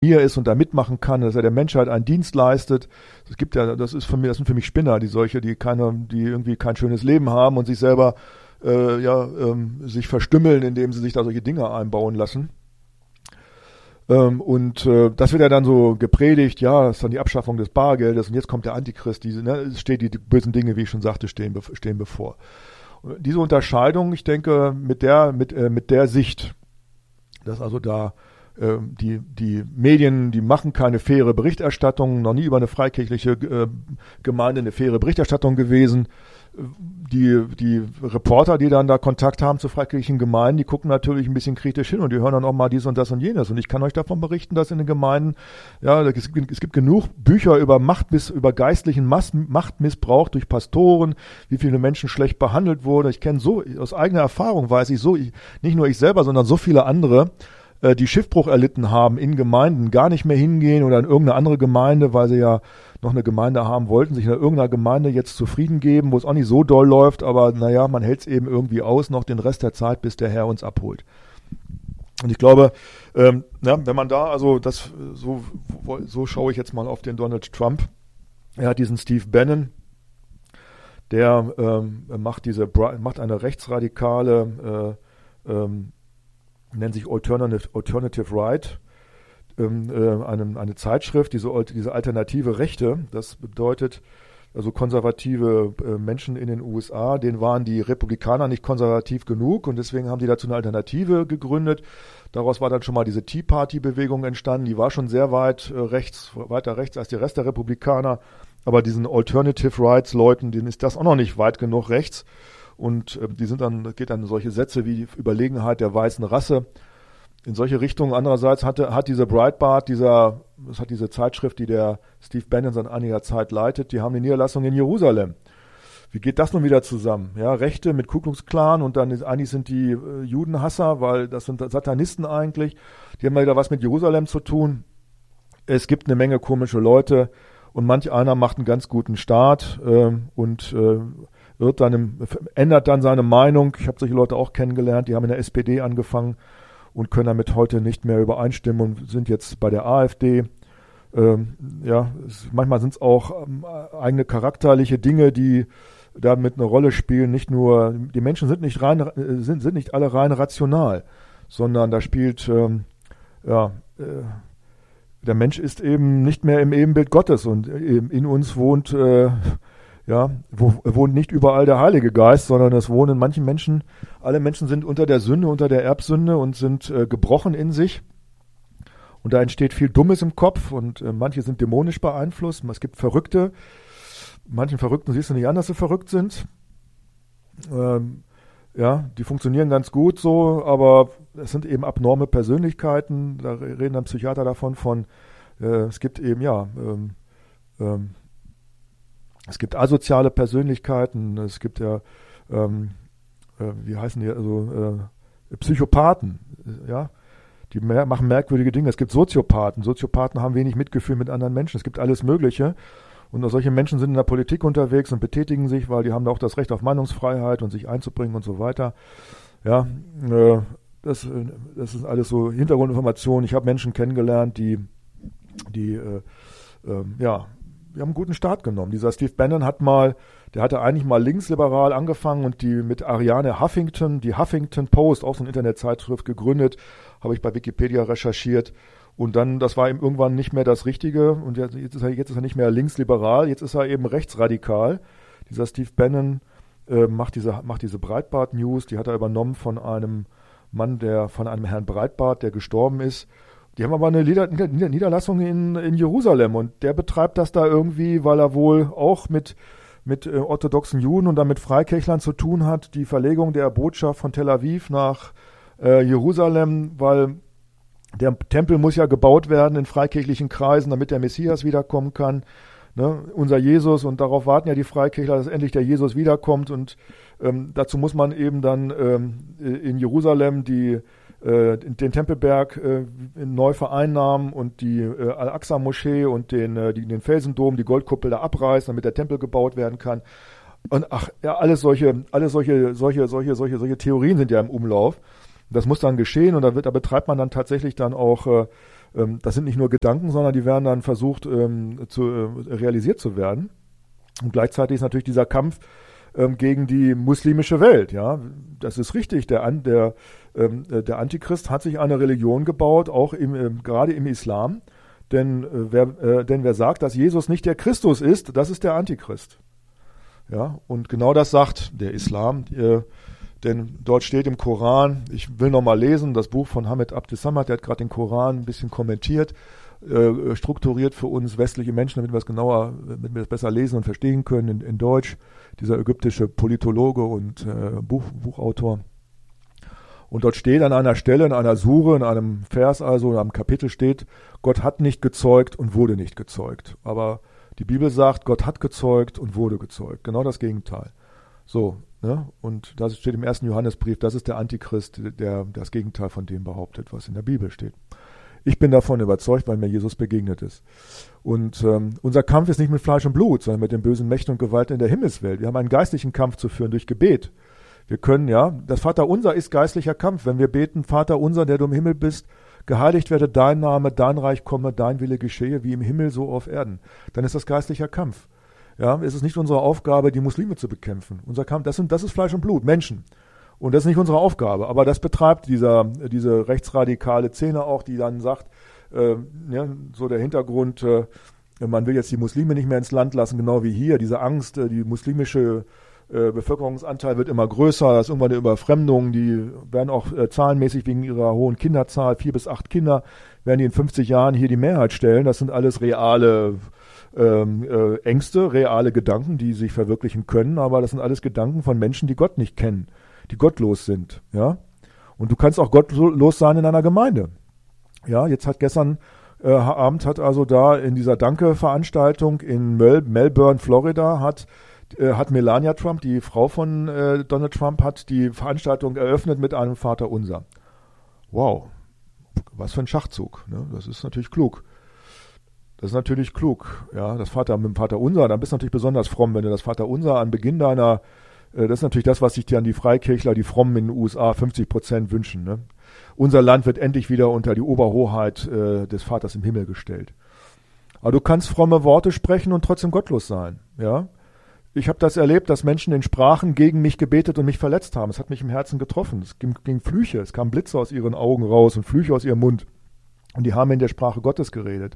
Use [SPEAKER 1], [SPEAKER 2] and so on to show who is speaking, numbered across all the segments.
[SPEAKER 1] hier ist und da mitmachen kann, dass er der Menschheit einen Dienst leistet. Es gibt ja, das sind für mich Spinner, die irgendwie kein schönes Leben haben und sich selber sich verstümmeln, indem sie sich da solche Dinge einbauen lassen. Das wird ja dann so gepredigt, ja, das ist dann die Abschaffung des Bargeldes und jetzt kommt der Antichrist, die bösen Dinge, wie ich schon sagte, stehen bevor. Und diese Unterscheidung, ich denke, mit der Sicht, dass also da die Medien, die machen keine faire Berichterstattung, noch nie über eine freikirchliche Gemeinde eine faire Berichterstattung gewesen. Die Reporter, die dann da Kontakt haben zu freikirchlichen Gemeinden, die gucken natürlich ein bisschen kritisch hin und die hören dann auch mal dies und das und jenes. Und ich kann euch davon berichten, dass in den Gemeinden, ja, es gibt genug Bücher über über geistlichen Machtmissbrauch durch Pastoren, wie viele Menschen schlecht behandelt wurden. Ich kenne aus eigener Erfahrung weiß ich nicht nur ich selber, sondern so viele andere, die Schiffbruch erlitten haben in Gemeinden, gar nicht mehr hingehen oder in irgendeine andere Gemeinde, weil sie ja noch eine Gemeinde haben wollten, sich in irgendeiner Gemeinde jetzt zufrieden geben, wo es auch nicht so doll läuft, aber naja, man hält es eben irgendwie aus, noch den Rest der Zeit, bis der Herr uns abholt. Und ich glaube, wenn man da, also so schaue ich jetzt mal auf den Donald Trump. Er hat diesen Steve Bannon, der macht eine rechtsradikale nennt sich Alternative Right, eine Zeitschrift, diese alternative Rechte. Das bedeutet, also konservative Menschen in den USA, denen waren die Republikaner nicht konservativ genug und deswegen haben die dazu eine Alternative gegründet. Daraus war dann schon mal diese Tea Party-Bewegung entstanden. Die war schon sehr weiter rechts als der Rest der Republikaner. Aber diesen Alternative Rights-Leuten, denen ist das auch noch nicht weit genug rechts. Und geht dann solche Sätze wie die Überlegenheit der weißen Rasse in solche Richtungen. Andererseits hat diese Breitbart, diese Zeitschrift, die der Steve Bannon seit einiger Zeit leitet, die haben eine Niederlassung in Jerusalem. Wie geht das nun wieder zusammen? Ja, Rechte mit Ku Klux Klan und dann eigentlich sind die Judenhasser, weil das sind Satanisten eigentlich. Die haben wieder was mit Jerusalem zu tun. Es gibt eine Menge komische Leute und manch einer macht einen ganz guten Start ändert dann seine Meinung. Ich habe solche Leute auch kennengelernt, die haben in der SPD angefangen und können damit heute nicht mehr übereinstimmen und sind jetzt bei der AfD. Manchmal sind es auch eigene charakterliche Dinge, die damit eine Rolle spielen. Nicht nur, die Menschen sind nicht alle rein rational, sondern da spielt, der Mensch ist eben nicht mehr im Ebenbild Gottes und in uns wohnt wohnt nicht überall der Heilige Geist, sondern es wohnen manchen Menschen, alle Menschen sind unter der Sünde, unter der Erbsünde und sind gebrochen in sich. Und da entsteht viel Dummes im Kopf und manche sind dämonisch beeinflusst. Es gibt Verrückte. Manchen Verrückten siehst du nicht an, dass sie verrückt sind. Die funktionieren ganz gut so, aber es sind eben abnorme Persönlichkeiten. Da reden dann Psychiater davon es gibt eben, es gibt asoziale Persönlichkeiten, es gibt wie heißen die, Psychopathen, die machen merkwürdige Dinge. Es gibt Soziopathen. Soziopathen haben wenig Mitgefühl mit anderen Menschen. Es gibt alles Mögliche. Und solche Menschen sind in der Politik unterwegs und betätigen sich, weil die haben da auch das Recht auf Meinungsfreiheit und sich einzubringen und so weiter. Ja, das ist alles so Hintergrundinformationen. Ich habe Menschen kennengelernt, die haben einen guten Start genommen. Dieser Steve Bannon der hatte eigentlich mal linksliberal angefangen und die mit Ariane Huffington, die Huffington Post, auch so eine Internetzeitschrift gegründet, habe ich bei Wikipedia recherchiert. Und dann, das war ihm irgendwann nicht mehr das Richtige und jetzt ist er nicht mehr linksliberal, jetzt ist er eben rechtsradikal. Dieser Steve Bannon macht diese Breitbart-News, die hat er übernommen von einem Herrn Breitbart, der gestorben ist. Die haben aber eine Niederlassung in Jerusalem und der betreibt das da irgendwie, weil er wohl auch mit orthodoxen Juden und dann mit Freikirchlern zu tun hat, die Verlegung der Botschaft von Tel Aviv nach Jerusalem, weil der Tempel muss ja gebaut werden in freikirchlichen Kreisen, damit der Messias wiederkommen kann. Ne? Unser Jesus, und darauf warten ja die Freikirchler, dass endlich der Jesus wiederkommt und dazu muss man eben dann in Jerusalem den Tempelberg neu vereinnahmen und die Al-Aqsa-Moschee und den Felsendom, die Goldkuppel da abreißen, damit der Tempel gebaut werden kann. Und alles solche Theorien sind ja im Umlauf. Das muss dann geschehen und da betreibt man dann tatsächlich dann auch Das sind nicht nur Gedanken, sondern die werden dann versucht, realisiert zu werden. Und gleichzeitig ist natürlich dieser Kampf gegen die muslimische Welt. Ja, das ist richtig. Der Antichrist hat sich eine Religion gebaut, auch gerade im Islam. Denn wer sagt, dass Jesus nicht der Christus ist, das ist der Antichrist. Ja, und genau das sagt der Islam. Denn dort steht im Koran, ich will nochmal lesen, das Buch von Hamid Abdessamad, der hat gerade den Koran ein bisschen kommentiert, strukturiert für uns westliche Menschen, damit wir es besser lesen und verstehen können in Deutsch. Dieser ägyptische Politologe und Buchautor. Und dort steht an einer Stelle, in einer Sure, in einem Vers, also in einem Kapitel steht, Gott hat nicht gezeugt und wurde nicht gezeugt. Aber die Bibel sagt, Gott hat gezeugt und wurde gezeugt. Genau das Gegenteil. So, ne? Und das steht im 1. Johannesbrief, das ist der Antichrist, der das Gegenteil von dem behauptet, was in der Bibel steht. Ich bin davon überzeugt, weil mir Jesus begegnet ist. Und unser Kampf ist nicht mit Fleisch und Blut, sondern mit den bösen Mächten und Gewalten in der Himmelswelt. Wir haben einen geistlichen Kampf zu führen durch Gebet. Wir können, das Vaterunser ist geistlicher Kampf. Wenn wir beten, Vaterunser, der du im Himmel bist, geheiligt werde dein Name, dein Reich komme, dein Wille geschehe, wie im Himmel, so auf Erden. Dann ist das geistlicher Kampf. Ja, es ist nicht unsere Aufgabe, die Muslime zu bekämpfen. Unser Kampf, das ist Fleisch und Blut, Menschen. Und das ist nicht unsere Aufgabe. Aber das betreibt diese rechtsradikale Szene auch, die dann sagt, so der Hintergrund, man will jetzt die Muslime nicht mehr ins Land lassen, genau wie hier. Diese Angst, die muslimische Bevölkerungsanteil wird immer größer, das ist irgendwann eine Überfremdung, die werden auch zahlenmäßig wegen ihrer hohen Kinderzahl, 4 bis 8 Kinder, werden die in 50 Jahren hier die Mehrheit stellen. Das sind alles reale Ängste, reale Gedanken, die sich verwirklichen können, aber das sind alles Gedanken von Menschen, die Gott nicht kennen, die gottlos sind. Ja? Und du kannst auch gottlos sein in einer Gemeinde. Ja, jetzt hat gestern Abend also da in dieser Danke-Veranstaltung in Melbourne, Florida, hat Melania Trump, die Frau von Donald Trump, hat die Veranstaltung eröffnet mit einem Vaterunser. Wow, was für ein Schachzug. Ne? Das ist natürlich klug. Ja, mit dem Vaterunser, dann bist du natürlich besonders fromm, wenn du das Vaterunser an Beginn das ist natürlich das, was sich dann die Freikirchler, die Frommen in den USA 50% wünschen. Ne? Unser Land wird endlich wieder unter die Oberhoheit des Vaters im Himmel gestellt. Aber du kannst fromme Worte sprechen und trotzdem gottlos sein. Ja? Ich habe das erlebt, dass Menschen in Sprachen gegen mich gebetet und mich verletzt haben. Es hat mich im Herzen getroffen. Es ging Flüche, es kamen Blitze aus ihren Augen raus und Flüche aus ihrem Mund. Und die haben in der Sprache Gottes geredet.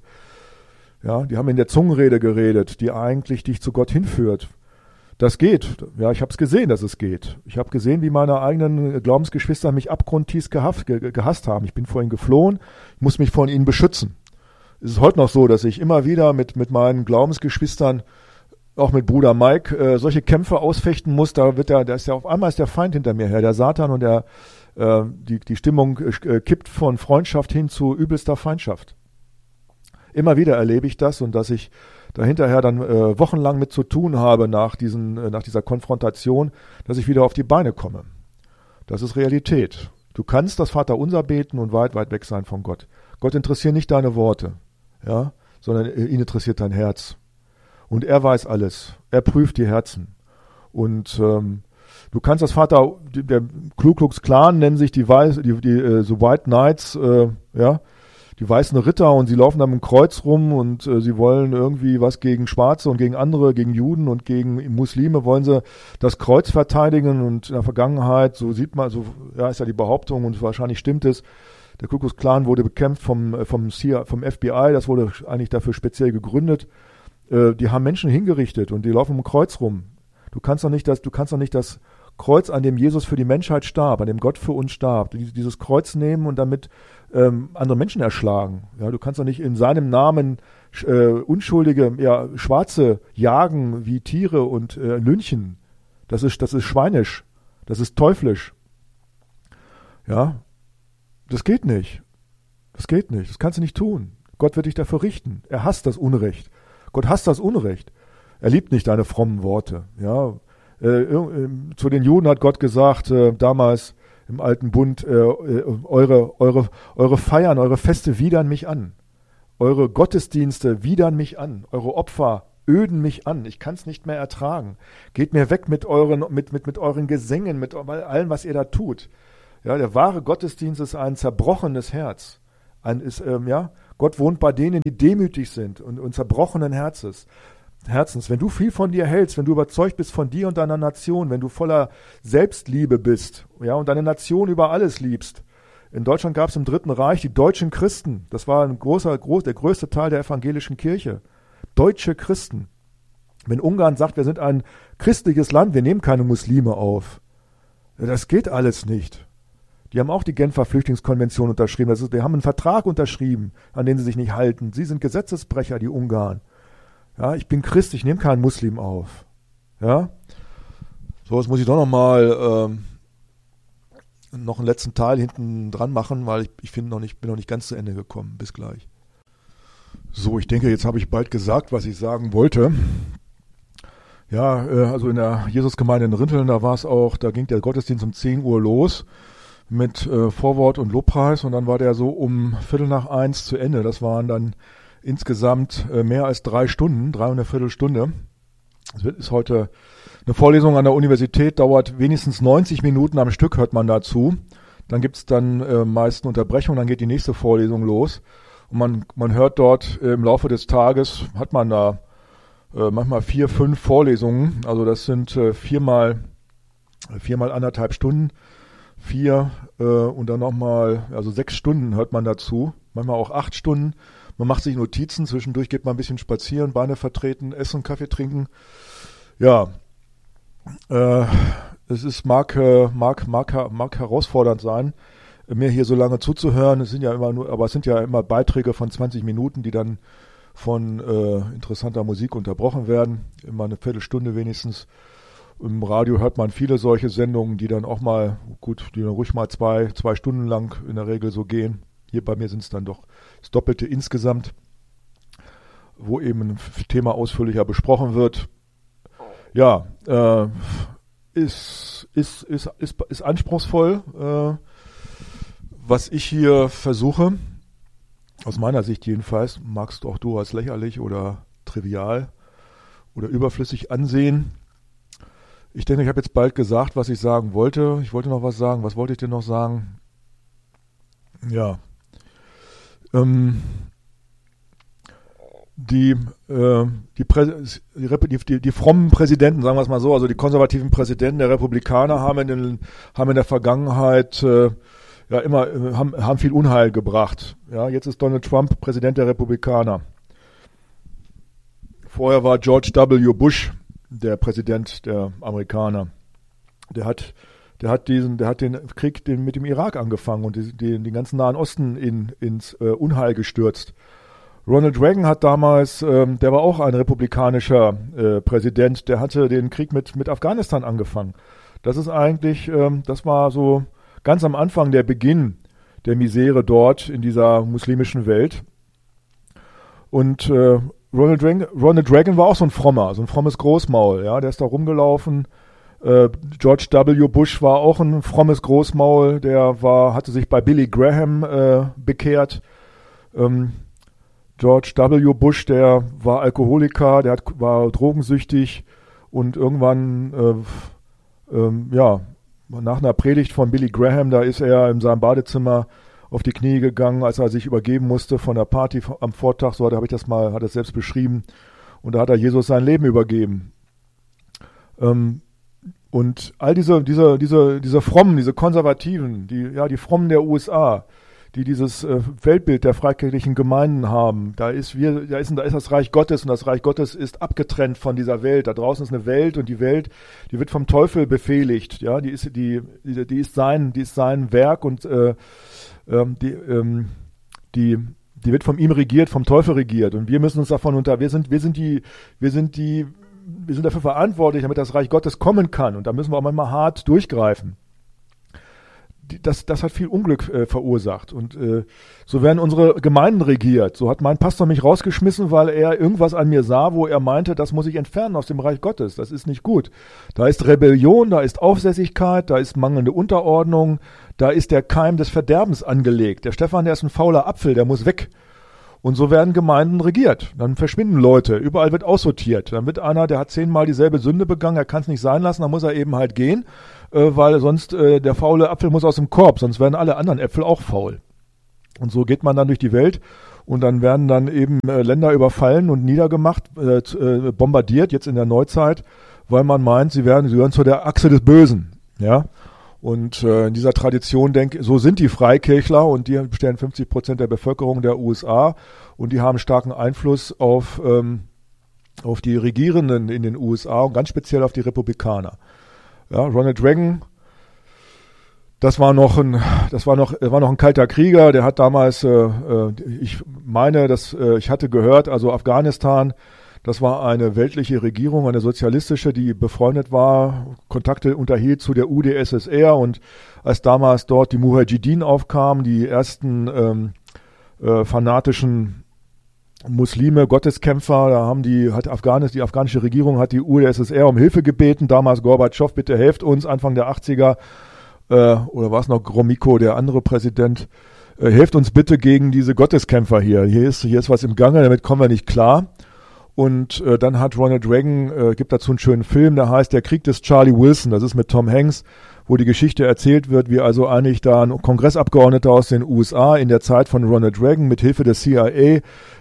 [SPEAKER 1] Ja, die haben in der Zungenrede geredet, die eigentlich dich zu Gott hinführt. Das geht. Ja, ich habe es gesehen, dass es geht. Ich habe gesehen, wie meine eigenen Glaubensgeschwister mich abgrundtief gehasst haben. Ich bin vor ihnen geflohen, ich muss mich vor ihnen beschützen. Es ist heute noch so, dass ich immer wieder mit meinen Glaubensgeschwistern, auch mit Bruder Mike, solche Kämpfe ausfechten muss. Auf einmal ist der Feind hinter mir her, der Satan, und die Stimmung kippt von Freundschaft hin zu übelster Feindschaft. Immer wieder erlebe ich das, und dass ich dahinterher dann wochenlang mit zu tun habe nach dieser Konfrontation, dass ich wieder auf die Beine komme. Das ist Realität. Du kannst das Vaterunser beten und weit, weit weg sein von Gott. Gott interessiert nicht deine Worte, ja, sondern ihn interessiert dein Herz. Und er weiß alles. Er prüft die Herzen. Und du kannst das der Ku Klux Klan nennen sich so White Knights, die weißen Ritter, und sie laufen dann mit dem Kreuz rum und sie wollen irgendwie was gegen Schwarze und gegen andere, gegen Juden und gegen Muslime, wollen sie das Kreuz verteidigen. Und in der Vergangenheit, so sieht man, ist ja die Behauptung, und wahrscheinlich stimmt es, der Ku Klux Klan wurde bekämpft vom FBI, das wurde eigentlich dafür speziell gegründet. Die haben Menschen hingerichtet und die laufen mit dem Kreuz rum. Du kannst doch nicht das Kreuz, an dem Jesus für die Menschheit starb, an dem Gott für uns starb, dieses Kreuz nehmen und damit andere Menschen erschlagen. Ja, du kannst doch nicht in seinem Namen unschuldige Schwarze jagen wie Tiere und lynchen. Das ist schweinisch. Das ist teuflisch. Ja, das geht nicht. Das geht nicht. Das kannst du nicht tun. Gott wird dich dafür richten. Er hasst das Unrecht. Gott hasst das Unrecht. Er liebt nicht deine frommen Worte. Ja, zu den Juden hat Gott gesagt, damals im Alten Bund, eure Feiern, eure Feste widern mich an. Eure Gottesdienste widern mich an. Eure Opfer öden mich an. Ich kann es nicht mehr ertragen. Geht mir weg mit euren Gesängen, mit allem, was ihr da tut. Ja, der wahre Gottesdienst ist ein zerbrochenes Herz. Gott wohnt bei denen, die demütig sind und zerbrochenen Herzens. Wenn du viel von dir hältst, wenn du überzeugt bist von dir und deiner Nation, wenn du voller Selbstliebe bist, ja, und deine Nation über alles liebst. In Deutschland gab es im Dritten Reich die deutschen Christen. Das war der größte Teil der evangelischen Kirche. Deutsche Christen. Wenn Ungarn sagt, wir sind ein christliches Land, wir nehmen keine Muslime auf. Das geht alles nicht. Die haben auch die Genfer Flüchtlingskonvention unterschrieben. Die haben einen Vertrag unterschrieben, an den sie sich nicht halten. Sie sind Gesetzesbrecher, die Ungarn. Ja, ich bin Christ, ich nehme keinen Muslim auf. Ja, so, jetzt muss ich doch noch einen letzten Teil hinten dran machen, weil ich bin noch nicht ganz zu Ende gekommen. Bis gleich. So, ich denke, jetzt habe ich bald gesagt, was ich sagen wollte. Ja, also in der Jesusgemeinde in Rinteln, da ging der Gottesdienst um 10 Uhr los mit Vorwort und Lobpreis und dann war der so um 1:15 zu Ende. Das waren dann insgesamt mehr als 3 Stunden, 3,25 Stunden. Es ist heute eine Vorlesung an der Universität, dauert wenigstens 90 Minuten am Stück, hört man dazu. Dann gibt es dann meist eine Unterbrechung, dann geht die nächste Vorlesung los. Und man hört dort im Laufe des Tages, hat man da manchmal 4, 5 Vorlesungen. Also das sind viermal 1,5 Stunden. 4 und dann nochmal, also 6 Stunden hört man dazu. Manchmal auch 8 Stunden. Man macht sich Notizen, zwischendurch geht man ein bisschen spazieren, Beine vertreten, essen, Kaffee trinken. Ja, mag herausfordernd sein, mir hier so lange zuzuhören. Es sind ja immer Beiträge von 20 Minuten, die dann von interessanter Musik unterbrochen werden. Immer eine Viertelstunde wenigstens. Im Radio hört man viele solche Sendungen, die dann auch mal, die dann ruhig mal 2 Stunden lang in der Regel so gehen. Hier bei mir sind es dann doch das Doppelte insgesamt, wo eben ein Thema ausführlicher besprochen wird. Ja, ist anspruchsvoll, was ich hier versuche. Aus meiner Sicht jedenfalls, magst auch du als lächerlich oder trivial oder überflüssig ansehen. Ich denke, ich habe jetzt bald gesagt, was ich sagen wollte. Ich wollte noch was sagen. Was wollte ich denn noch sagen? Ja. Die frommen Präsidenten, sagen wir es mal so, also die konservativen Präsidenten der Republikaner haben in der Vergangenheit haben viel Unheil gebracht. Ja, jetzt ist Donald Trump Präsident der Republikaner. Vorher war George W. Bush der Präsident der Amerikaner. Der hat den Krieg mit dem Irak angefangen und den ganzen Nahen Osten ins Unheil gestürzt. Ronald Reagan hat damals, der war auch ein republikanischer Präsident, der hatte den Krieg mit Afghanistan angefangen. Das ist eigentlich, das war so ganz am Anfang der Beginn der Misere dort in dieser muslimischen Welt. Und Ronald Reagan war auch so ein frommes Großmaul, ja, der ist da rumgelaufen. George W. Bush war auch ein frommes Großmaul, hatte sich bei Billy Graham bekehrt. George W. Bush, der war Alkoholiker, war drogensüchtig und irgendwann, nach einer Predigt von Billy Graham, da ist er in seinem Badezimmer auf die Knie gegangen, als er sich übergeben musste von der Party am Vortag, so hat er selbst beschrieben, und da hat er Jesus sein Leben übergeben. Und all diese Frommen, diese Konservativen, die Frommen der USA, die dieses Weltbild der freikirchlichen Gemeinden haben, da ist das Reich Gottes, und das Reich Gottes ist abgetrennt von dieser Welt. Da draußen ist eine Welt, und die Welt, die wird vom Teufel befehligt, ja, die ist sein Werk, und die wird von ihm regiert, vom Teufel regiert, und wir müssen uns davon wir sind dafür verantwortlich, damit das Reich Gottes kommen kann, und da müssen wir auch manchmal hart durchgreifen. Das hat viel Unglück verursacht, und so werden unsere Gemeinden regiert. So hat mein Pastor mich rausgeschmissen, weil er irgendwas an mir sah, wo er meinte, das muss ich entfernen aus dem Reich Gottes. Das ist nicht gut. Da ist Rebellion, da ist Aufsässigkeit, da ist mangelnde Unterordnung, da ist der Keim des Verderbens angelegt. Der Stefan, der ist ein fauler Apfel, der muss weg. Und so werden Gemeinden regiert. Dann verschwinden Leute, überall wird aussortiert. Dann wird einer, der hat 10-mal dieselbe Sünde begangen, er kann es nicht sein lassen, dann muss er eben halt gehen, weil sonst der faule Apfel muss aus dem Korb, sonst werden alle anderen Äpfel auch faul. Und so geht man dann durch die Welt und dann werden dann eben Länder überfallen und niedergemacht, bombardiert, jetzt in der Neuzeit, weil man meint, sie gehören zu der Achse des Bösen. Ja? Und in dieser Tradition so sind die Freikirchler und die stellen 50% der Bevölkerung der USA und die haben starken Einfluss auf die Regierenden in den USA und ganz speziell auf die Republikaner. Ja, Ronald Reagan, das war noch ein kalter Krieger, der hat damals, ich hatte gehört, also Afghanistan, das war eine weltliche Regierung, eine sozialistische, die befreundet war, Kontakte unterhielt zu der UdSSR und als damals dort die Mujahideen aufkamen, die ersten fanatischen Muslime, Gotteskämpfer, die afghanische Regierung hat die UdSSR um Hilfe gebeten, damals Gorbatschow, bitte helft uns, Anfang der 80er, oder war es noch Gromyko, der andere Präsident, helft uns bitte gegen diese Gotteskämpfer hier. Hier ist was im Gange, damit kommen wir nicht klar. Und dann hat Ronald Reagan, gibt dazu einen schönen Film, der heißt Der Krieg des Charlie Wilson, das ist mit Tom Hanks, wo die Geschichte erzählt wird, wie also eigentlich da ein Kongressabgeordneter aus den USA in der Zeit von Ronald Reagan mit Hilfe der CIA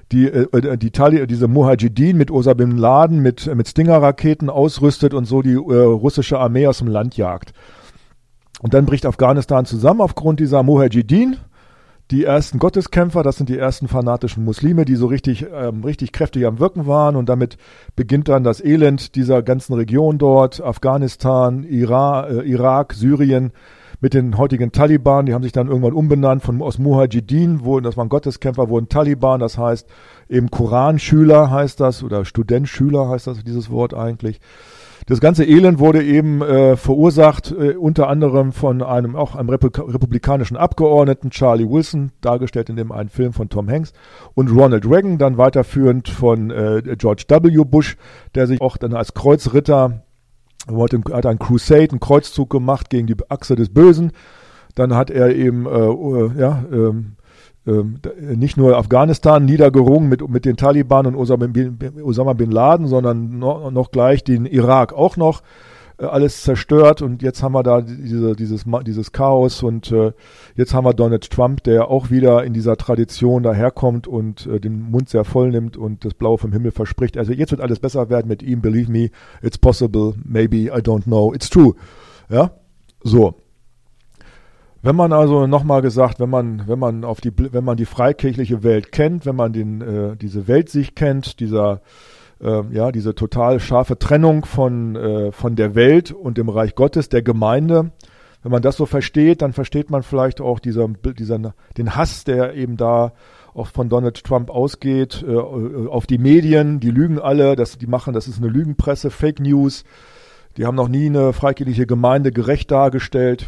[SPEAKER 1] diese Mujahideen mit Osama Bin Laden mit Stinger-Raketen ausrüstet und so die russische Armee aus dem Land jagt. Und dann bricht Afghanistan zusammen aufgrund dieser Mujahideen. Die ersten Gotteskämpfer, das sind die ersten fanatischen Muslime, die so richtig kräftig am Wirken waren. Und damit beginnt dann das Elend dieser ganzen Region dort. Afghanistan, Irak, Syrien mit den heutigen Taliban. Die haben sich dann irgendwann umbenannt aus Mujahideen, das waren Gotteskämpfer, wurden Taliban. Das heißt eben Koranschüler heißt das oder Studentschüler heißt das, dieses Wort eigentlich. Das ganze Elend wurde eben verursacht, unter anderem von einem republikanischen Abgeordneten, Charlie Wilson, dargestellt in dem einen Film von Tom Hanks, und Ronald Reagan, dann weiterführend von George W. Bush, der sich auch dann als Kreuzritter, hat einen Crusade, einen Kreuzzug gemacht gegen die Achse des Bösen. Dann hat er eben nicht nur Afghanistan niedergerungen mit den Taliban und Osama Bin Laden, sondern noch gleich den Irak auch noch alles zerstört. Und jetzt haben wir da dieses Chaos und jetzt haben wir Donald Trump, der auch wieder in dieser Tradition daherkommt und den Mund sehr voll nimmt und das Blaue vom Himmel verspricht. Also jetzt wird alles besser werden mit ihm. Believe me, it's possible. Maybe, I don't know. It's true. Ja, so. Wenn man also nochmal gesagt, wenn man die freikirchliche Welt kennt, wenn man diese Weltsicht kennt, diese total scharfe Trennung von der Welt und dem Reich Gottes, der Gemeinde, wenn man das so versteht, dann versteht man vielleicht auch den Hass, der eben da auch von Donald Trump ausgeht, auf die Medien, die lügen alle, das ist eine Lügenpresse, Fake News, die haben noch nie eine freikirchliche Gemeinde gerecht dargestellt.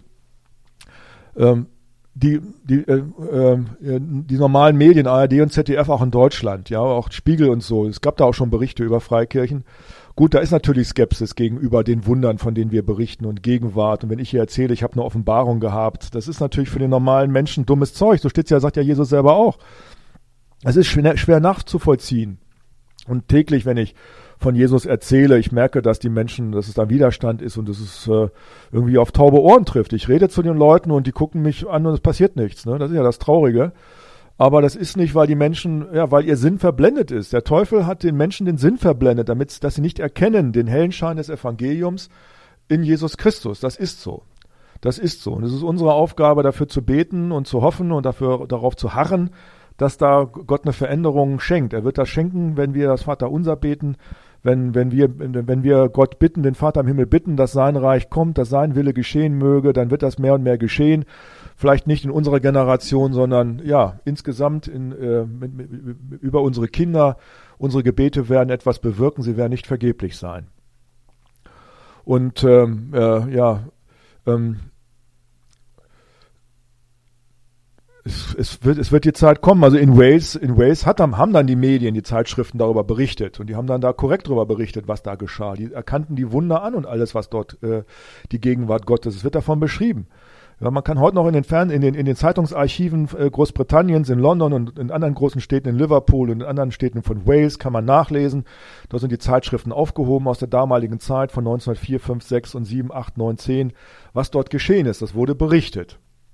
[SPEAKER 1] Die normalen Medien, ARD und ZDF auch in Deutschland, ja, auch Spiegel und so, es gab da auch schon Berichte über Freikirchen. Gut, da ist natürlich Skepsis gegenüber den Wundern, von denen wir berichten und Gegenwart. Und wenn ich hier erzähle, ich habe eine Offenbarung gehabt, das ist natürlich für den normalen Menschen dummes Zeug. So steht's ja, sagt ja Jesus selber auch. Es ist schwer nachzuvollziehen. Und täglich, wenn ich von Jesus erzähle, ich merke, dass es da Widerstand ist und dass es irgendwie auf taube Ohren trifft. Ich rede zu den Leuten und die gucken mich an und es passiert nichts. Ne? Das ist ja das Traurige. Aber das ist nicht, weil weil ihr Sinn verblendet ist. Der Teufel hat den Menschen den Sinn verblendet, dass sie nicht erkennen, den hellen Schein des Evangeliums in Jesus Christus. Das ist so. Das ist so. Und es ist unsere Aufgabe, dafür zu beten und zu hoffen und darauf zu harren, dass da Gott eine Veränderung schenkt. Er wird das schenken, wenn wir das Vaterunser beten, wenn wir Gott bitten, den Vater im Himmel bitten, dass sein Reich kommt, dass sein Wille geschehen möge, dann wird das mehr und mehr geschehen. Vielleicht nicht in unserer Generation, sondern ja, insgesamt über unsere Kinder. Unsere Gebete werden etwas bewirken, sie werden nicht vergeblich sein. Und es wird die Zeit kommen. Also in Wales haben dann die Medien, die Zeitschriften darüber berichtet und die haben dann da korrekt darüber berichtet, was da geschah. Die erkannten die Wunder an und alles, was dort die Gegenwart Gottes. Es wird davon beschrieben. Ja, man kann heute noch in den Zeitungsarchiven Großbritanniens, in London und in anderen großen Städten, in Liverpool und in anderen Städten von Wales kann man nachlesen. Da sind die Zeitschriften aufgehoben aus der damaligen Zeit von 1904, 5, 6 und 7, 8, 9, 10, was dort geschehen ist. Das wurde berichtet.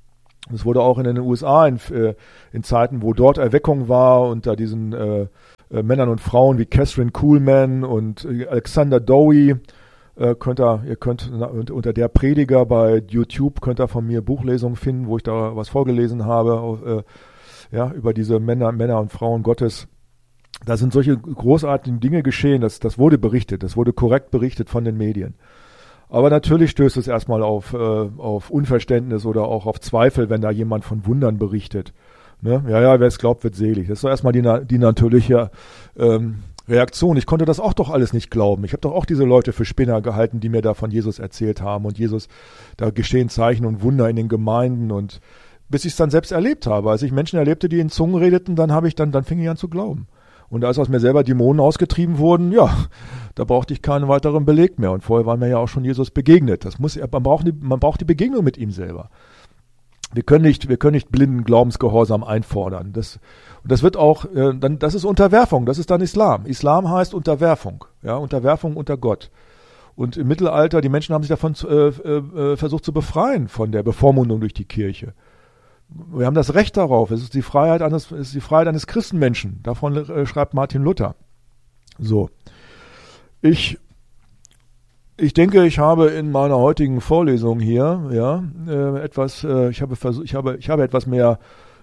[SPEAKER 1] Es wurde auch in den USA in Zeiten, wo dort Erweckung war, unter diesen Männern und Frauen wie Catherine Kuhlman und Alexander Dowie, ihr könnt unter der Prediger bei YouTube könnt ihr von mir Buchlesungen finden, wo ich da was vorgelesen habe, über diese Männer und Frauen Gottes. Da sind solche großartigen Dinge geschehen, das wurde berichtet, das wurde korrekt berichtet von den Medien. Aber natürlich stößt es erstmal auf Unverständnis oder auch auf Zweifel, wenn da jemand von Wundern berichtet. Ne? Ja, wer es glaubt, wird selig. Das ist doch erstmal die natürliche Reaktion. Ich konnte das auch doch alles nicht glauben. Ich habe doch auch diese Leute für Spinner gehalten, die mir da von Jesus erzählt haben. Und Jesus, da geschehen Zeichen und Wunder in den Gemeinden. Und bis ich es dann selbst erlebt habe. Als ich Menschen erlebte, die in Zungen redeten, dann fing ich an zu glauben. Und als aus mir selber Dämonen ausgetrieben wurden, ja, da brauchte ich keinen weiteren Beleg mehr. Und vorher war mir ja auch schon Jesus begegnet. Man braucht die Begegnung mit ihm selber. Wir können nicht blinden Glaubensgehorsam einfordern. Das wird auch, das ist Unterwerfung, das ist dann Islam. Islam heißt Unterwerfung, ja, Unterwerfung unter Gott. Und im Mittelalter, die Menschen haben sich davon versucht zu befreien, von der Bevormundung durch die Kirche. Wir haben das Recht darauf. Es ist die Freiheit eines Christenmenschen. Davon schreibt Martin Luther. So. Ich denke, ich habe in meiner heutigen Vorlesung hier, ich habe etwas mehr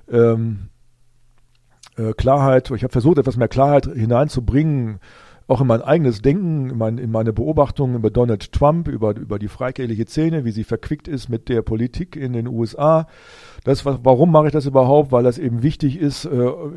[SPEAKER 1] Klarheit, ich habe versucht, etwas mehr Klarheit hineinzubringen, auch in mein eigenes Denken, in meine Beobachtungen über Donald Trump, über die freikirchliche Szene, wie sie verquickt ist mit der Politik in den USA. Warum mache ich das überhaupt? Weil das eben wichtig ist.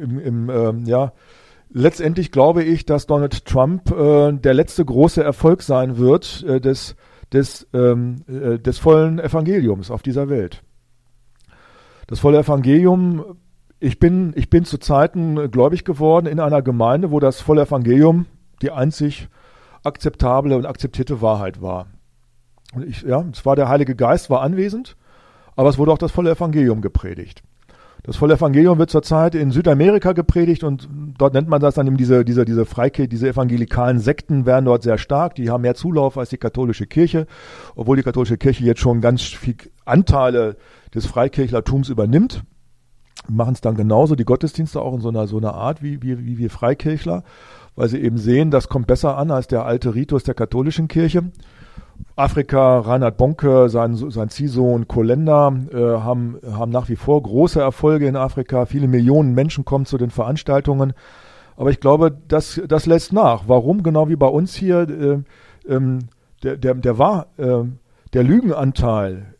[SPEAKER 1] Letztendlich glaube ich, dass Donald Trump der letzte große Erfolg sein wird des vollen Evangeliums auf dieser Welt. Das volle Evangelium. Ich bin zu Zeiten gläubig geworden in einer Gemeinde, wo das volle Evangelium die einzig akzeptable und akzeptierte Wahrheit war. Und es war der Heilige Geist, war anwesend, aber es wurde auch das volle Evangelium gepredigt. Das volle Evangelium wird zurzeit in Südamerika gepredigt und dort nennt man das dann eben diese evangelikalen Sekten werden dort sehr stark, die haben mehr Zulauf als die katholische Kirche, obwohl die katholische Kirche jetzt schon ganz viel Anteile des Freikirchlertums übernimmt. Machen es dann genauso, die Gottesdienste auch in so einer Art wie wir Freikirchler, weil sie eben sehen, das kommt besser an als der alte Ritus der katholischen Kirche. Afrika, Reinhard Bonke, sein Ziehsohn Kolenda haben nach wie vor große Erfolge in Afrika. Viele Millionen Menschen kommen zu den Veranstaltungen. Aber ich glaube, das lässt nach. Warum? Genau wie bei uns hier der Lügenanteil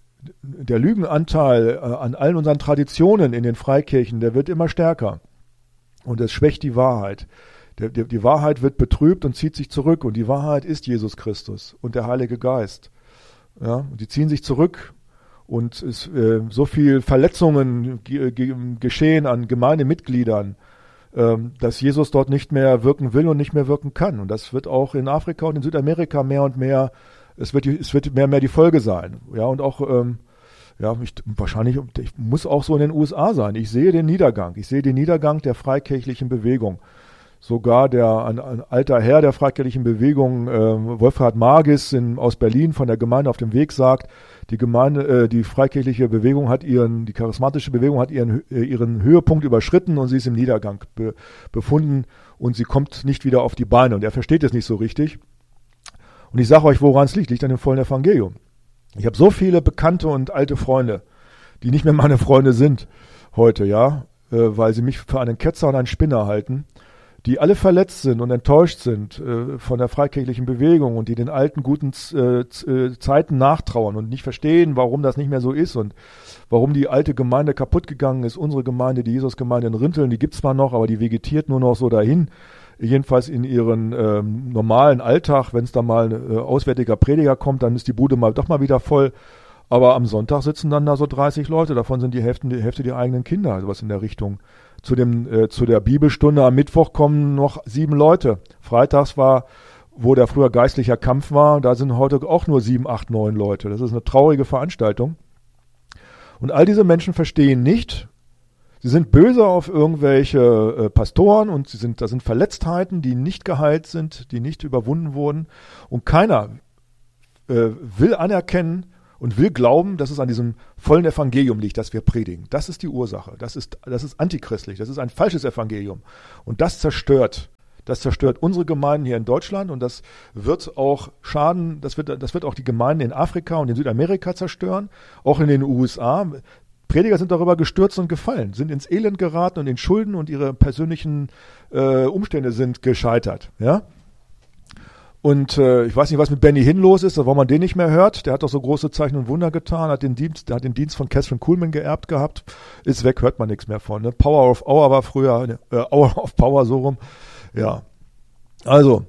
[SPEAKER 1] an allen unseren Traditionen in den Freikirchen, der wird immer stärker. Und das schwächt die Wahrheit. Die Wahrheit wird betrübt und zieht sich zurück. Und die Wahrheit ist Jesus Christus und der Heilige Geist. Ja, und die ziehen sich zurück. Und so viel Verletzungen geschehen an Gemeindemitgliedern, dass Jesus dort nicht mehr wirken will und nicht mehr wirken kann. Und das wird auch in Afrika und in Südamerika mehr und mehr, es wird mehr und mehr die Folge sein. Ja, und auch wahrscheinlich muss auch so in den USA sein. Ich sehe den Niedergang der freikirchlichen Bewegung. Sogar ein alter Herr der freikirchlichen Bewegung, Wolfhard Magis aus Berlin von der Gemeinde auf dem Weg sagt, die freikirchliche Bewegung die charismatische Bewegung hat ihren Höhepunkt überschritten und sie ist im Niedergang befunden und sie kommt nicht wieder auf die Beine und er versteht es nicht so richtig. Und ich sage euch, woran es liegt an dem vollen Evangelium. Ich habe so viele bekannte und alte Freunde, die nicht mehr meine Freunde sind heute, weil sie mich für einen Ketzer und einen Spinner halten, die alle verletzt sind und enttäuscht sind von der freikirchlichen Bewegung und die den alten guten Zeiten nachtrauern und nicht verstehen, warum das nicht mehr so ist und warum die alte Gemeinde kaputt gegangen ist. Unsere Gemeinde, die Jesusgemeinde in Rinteln, die gibt's zwar noch, aber die vegetiert nur noch so dahin. Jedenfalls in ihren normalen Alltag, wenn es da mal ein auswärtiger Prediger kommt, dann ist die Bude doch mal wieder voll. Aber am Sonntag sitzen dann da so 30 Leute, davon sind die Hälfte die eigenen Kinder, sowas in der Richtung. Zu der Bibelstunde am Mittwoch kommen noch 7 Leute. Freitags wo der früher geistlicher Kampf war, da sind heute auch nur 7, 8, 9 Leute. Das ist eine traurige Veranstaltung. Und all diese Menschen verstehen nicht, sie sind böse auf irgendwelche Pastoren und da sind Verletztheiten, die nicht geheilt sind, die nicht überwunden wurden. Und keiner will anerkennen und will glauben, dass es an diesem vollen Evangelium liegt, das wir predigen. Das ist die Ursache. Das ist antichristlich. Das ist ein falsches Evangelium. Und das zerstört unsere Gemeinden hier in Deutschland und das wird auch schaden, das wird auch die Gemeinden in Afrika und in Südamerika zerstören, auch in den USA. Prediger sind darüber gestürzt und gefallen, sind ins Elend geraten und in Schulden und ihre persönlichen Umstände sind gescheitert. Ja? Und ich weiß nicht, was mit Benny Hinn los ist, warum man den nicht mehr hört. Der hat doch so große Zeichen und Wunder getan, hat den Dienst von Catherine Kuhlman geerbt gehabt, ist weg, hört man nichts mehr von. Ne? Power of Hour war früher, Hour of Power, so rum. Ja, also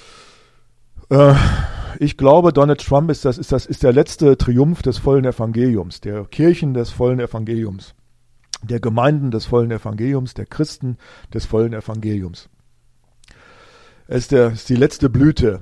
[SPEAKER 1] ich glaube, Donald Trump ist der letzte Triumph des vollen Evangeliums, der Kirchen des vollen Evangeliums, der Gemeinden des vollen Evangeliums, der Christen des vollen Evangeliums. Es ist die letzte Blüte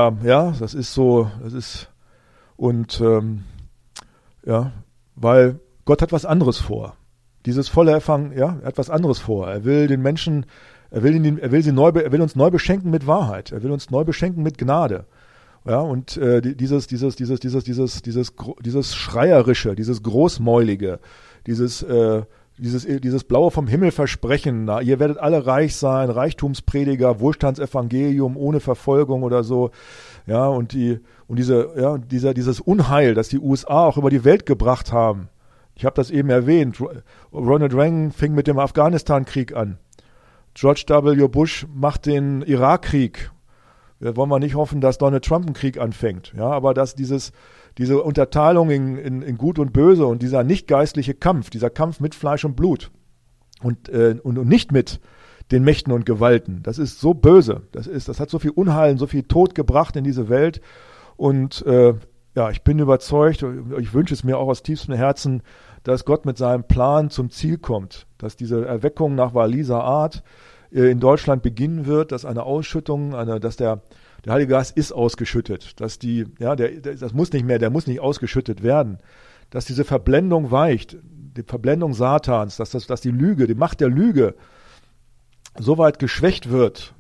[SPEAKER 1] weil Gott hat was anderes vor. Dieses volle Evangelium, er hat was anderes vor. Er will den Menschen er will uns neu beschenken mit Wahrheit. Er will uns neu beschenken mit Gnade. Ja, und dieses Schreierische, dieses Großmäulige, dieses blaue vom Himmel Versprechen, na, ihr werdet alle reich sein, Reichtumsprediger, Wohlstandsevangelium ohne Verfolgung oder so. Ja, und dieses Unheil, das die USA auch über die Welt gebracht haben. Ich habe das eben erwähnt. Ronald Reagan fing mit dem Afghanistan-Krieg an. George W. Bush macht den Irakkrieg. Da wollen wir nicht hoffen, dass Donald Trump einen Krieg anfängt. Ja, aber dass diese Unterteilung in Gut und Böse und dieser nicht geistliche Kampf, dieser Kampf mit Fleisch und Blut und nicht mit den Mächten und Gewalten, das ist so böse. Das hat so viel Unheil, so viel Tod gebracht in diese Welt. Und ich bin überzeugt, ich wünsche es mir auch aus tiefstem Herzen, dass Gott mit seinem Plan zum Ziel kommt, dass diese Erweckung nach Walliser Art in Deutschland beginnen wird, dass eine Ausschüttung, dass der Heilige Geist ist ausgeschüttet, dass das muss nicht mehr, der muss nicht ausgeschüttet werden, dass diese Verblendung weicht, die Verblendung Satans, dass die Lüge, die Macht der Lüge so weit geschwächt wird,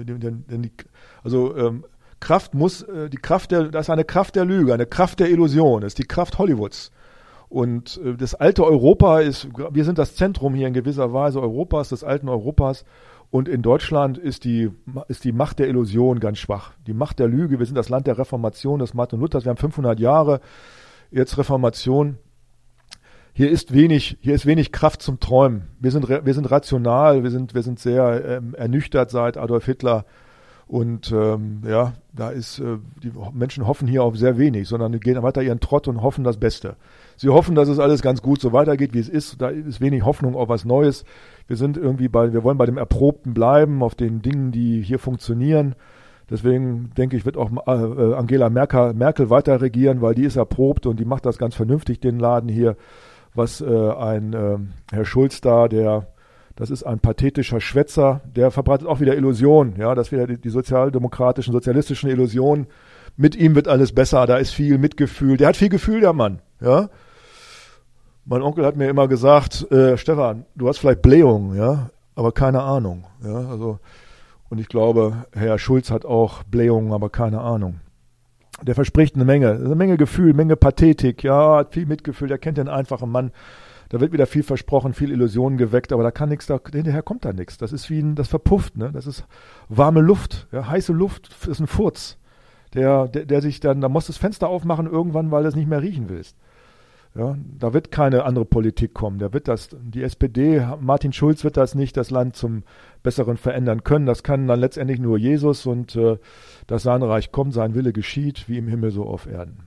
[SPEAKER 1] das ist eine Kraft der Lüge, eine Kraft der Illusion, das ist die Kraft Hollywoods. Und das alte Europa wir sind das Zentrum hier in gewisser Weise Europas, des alten Europas. Und in Deutschland ist die Macht der Illusion ganz schwach. Die Macht der Lüge, wir sind das Land der Reformation, des Martin Luthers, wir haben 500 Jahre jetzt Reformation. Hier ist wenig Kraft zum Träumen. Wir sind rational, wir sind sehr ernüchtert seit Adolf Hitler. Und die Menschen hoffen hier auf sehr wenig, sondern die gehen weiter ihren Trott und hoffen das Beste. Sie hoffen, dass es alles ganz gut so weitergeht, wie es ist. Da ist wenig Hoffnung auf was Neues. Wir wollen bei dem Erprobten bleiben, auf den Dingen, die hier funktionieren. Deswegen denke ich, wird auch Angela Merkel weiter regieren, weil die ist erprobt und die macht das ganz vernünftig, den Laden hier. Was ein Herr Schulz das ist ein pathetischer Schwätzer, der verbreitet auch wieder Illusionen, ja, dass wieder die sozialistischen Illusionen, mit ihm wird alles besser, da ist viel Mitgefühl, der hat viel Gefühl, der Mann, ja. Mein Onkel hat mir immer gesagt, Stefan, du hast vielleicht Blähungen, ja, aber keine Ahnung, ja, also, und ich glaube, Herr Schulz hat auch Blähungen, aber keine Ahnung. Der verspricht eine Menge Gefühl, Menge Pathetik, ja, hat viel Mitgefühl, der kennt den einfachen Mann. Da wird wieder viel versprochen, viel Illusionen geweckt, aber da kann nichts, hinterher kommt da nichts. Das ist das verpufft, ne? Das ist warme Luft, ja, heiße Luft ist ein Furz, der sich dann, da musst du das Fenster aufmachen irgendwann, weil du es nicht mehr riechen willst. Ja, da wird keine andere Politik kommen. Die SPD, Martin Schulz wird das Land zum Besseren verändern können. Das kann dann letztendlich nur Jesus und dass sein Reich kommt, sein Wille geschieht, wie im Himmel so auf Erden.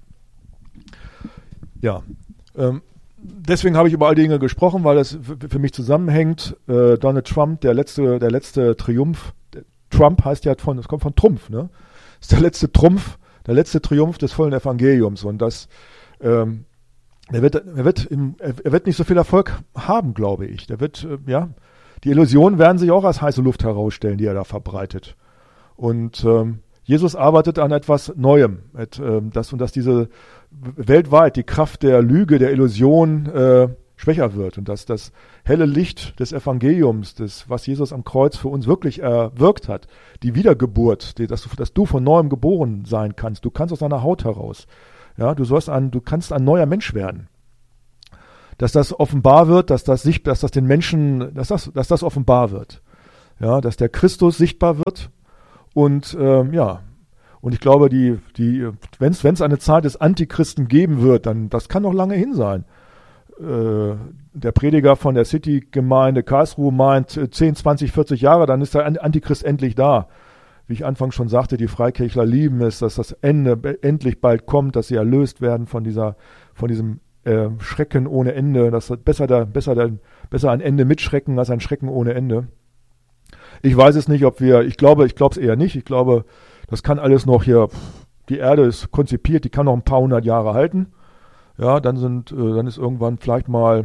[SPEAKER 1] Ja, deswegen habe ich über all die Dinge gesprochen, weil es für mich zusammenhängt. Donald Trump, der letzte Triumph. Trump heißt ja es kommt von Trumpf, ne? Das ist der letzte Triumph des vollen Evangeliums und das er wird nicht so viel Erfolg haben, glaube ich. Die Illusionen werden sich auch als heiße Luft herausstellen, die er da verbreitet. Und Jesus arbeitet an etwas Neuem, dass diese weltweit die Kraft der Lüge, der Illusion schwächer wird und dass das helle Licht des Evangeliums, was Jesus am Kreuz für uns wirklich erwirkt hat, die Wiedergeburt, dass du von Neuem geboren sein kannst. Du kannst aus deiner Haut heraus. Ja, du kannst ein neuer Mensch werden. Dass das offenbar wird, dass das den Menschen, dass das offenbar wird. Ja, dass der Christus sichtbar wird. Und und ich glaube, wenn es eine Zeit des Antichristen geben wird, dann das kann noch lange hin sein. Der Prediger von der City-Gemeinde Karlsruhe meint 10, 20, 40 Jahre, dann ist der Antichrist endlich da. Wie ich anfangs schon sagte, die Freikirchler lieben es, dass das Ende endlich bald kommt, dass sie erlöst werden von diesem Schrecken ohne Ende. Das besser ein Ende mit Schrecken als ein Schrecken ohne Ende. Ich weiß es nicht, ich glaube es eher nicht. Ich glaube, das kann alles noch hier, die Erde ist konzipiert, die kann noch ein paar hundert Jahre halten. Ja, dann ist irgendwann vielleicht mal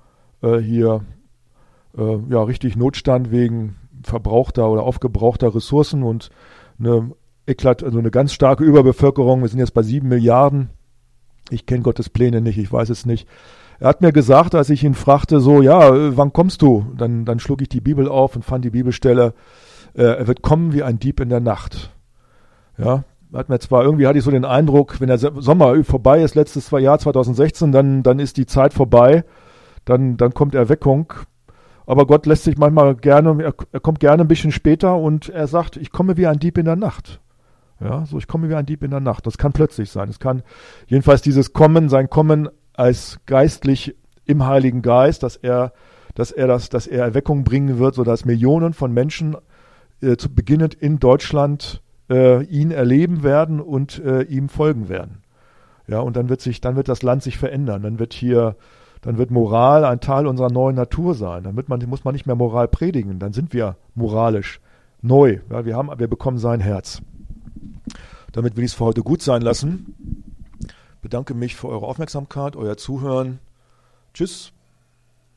[SPEAKER 1] richtig Notstand wegen verbrauchter oder aufgebrauchter Ressourcen und eine ganz starke Überbevölkerung. Wir sind jetzt bei 7 Milliarden. Ich kenne Gottes Pläne nicht, ich weiß es nicht. Er hat mir gesagt, als ich ihn fragte, wann kommst du? Dann schlug ich die Bibel auf und fand die Bibelstelle, er wird kommen wie ein Dieb in der Nacht. Ja, irgendwie hatte ich so den Eindruck, wenn der Sommer vorbei ist, letztes Jahr 2016, dann ist die Zeit vorbei, dann kommt Erweckung. Aber Gott lässt sich manchmal gerne, er kommt gerne ein bisschen später und er sagt, ich komme wie ein Dieb in der Nacht. Ja, ich komme wie ein Dieb in der Nacht. Das kann plötzlich sein. Es kann jedenfalls sein Kommen als geistlich im Heiligen Geist, dass er Erweckung bringen wird, sodass Millionen von Menschen beginnend in Deutschland ihn erleben werden und ihm folgen werden. Ja, und dann wird das Land sich verändern. Dann wird Moral ein Teil unserer neuen Natur sein. Muss man nicht mehr Moral predigen. Dann sind wir moralisch neu. Ja, wir bekommen sein Herz. Damit will ich es für heute gut sein lassen. Bedanke mich für eure Aufmerksamkeit, euer Zuhören. Tschüss.